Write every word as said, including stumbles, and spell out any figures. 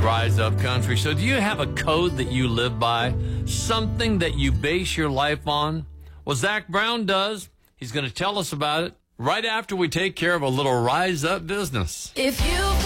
Rise Up Country. So do you have a code that you live by? Something that you base your life on? Well, Zach Brown does. He's going to tell us about it right after we take care of a little Rise Up business. If you